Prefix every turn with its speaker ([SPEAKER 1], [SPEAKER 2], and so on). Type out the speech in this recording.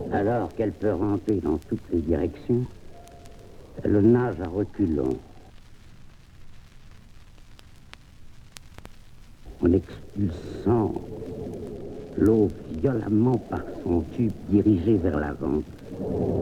[SPEAKER 1] Alors qu'elle peut ramper dans toutes les directions, elle nage à reculons. En expulsant l'eau violemment par son tube dirigé vers l'avant.